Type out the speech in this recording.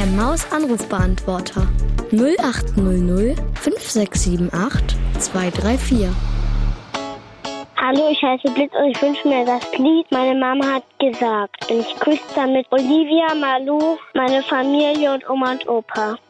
beim Maus-Anrufbeantworter 0800 5678 234. Hallo, ich heiße Blitz und ich wünsche mir das Lied Meine Mama hat gesagt. Und ich grüße damit Olivia, Malu, meine Familie und Oma und Opa.